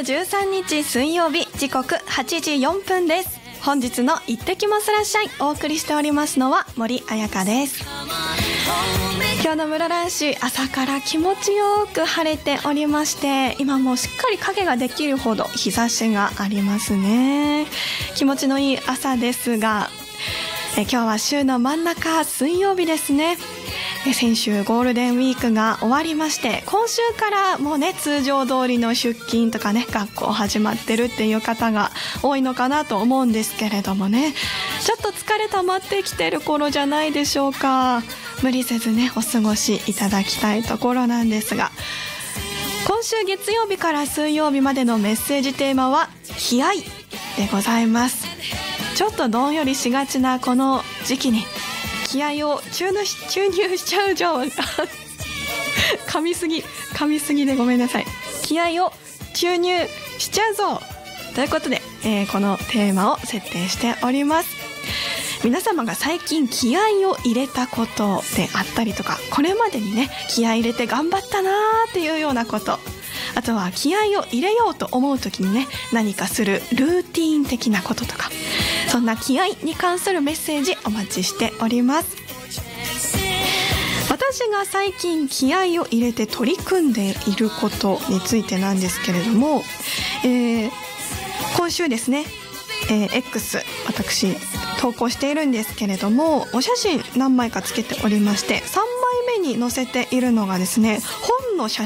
13日水曜日、時刻8時4分です。本日の行ってきますらっしゃい、お送りしておりますのは森彩香です。今日の室蘭市、朝から気持ちよく晴れておりまして、今もうしっかり影ができるほど日差しがありますね。気持ちのいい朝ですが、今日は週の真ん中、水曜日ですね。先週ゴールデンウィークが終わりまして、今週からもうね、通常通りの出勤とかね、学校始まってるっていう方が多いのかなと思うんですけれどもね、ちょっと疲れ溜まってきてる頃じゃないでしょうか。無理せずね、お過ごしいただきたいところなんですが、今週月曜日から水曜日までのメッセージテーマは気合でございます。ちょっとどんよりしがちなこの時期に気合を注入しちゃうじゃん噛みすぎでごめんなさい。気合を注入しちゃうぞということで、このテーマを設定しております。皆様が最近気合を入れたことであったりとか、これまでにね、気合入れて頑張ったなーっていうようなこと、あとは気合を入れようと思うときにね、何かするルーティーン的なこととか、そんな気合に関するメッセージお待ちしております。私が最近気合を入れて取り組んでいることについてなんですけれども、今週ですね、X 私投稿しているんですけれども、お写真何枚かつけておりまして、3枚目に載せているのがですね、本の写